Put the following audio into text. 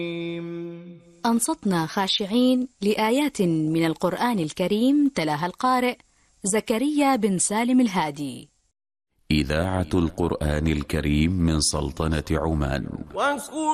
أنصتنا خاشعين لآيات من القرآن الكريم تلاها القارئ زكريا بن سالم الهادي. إذاعة القرآن الكريم من سلطنة عمان.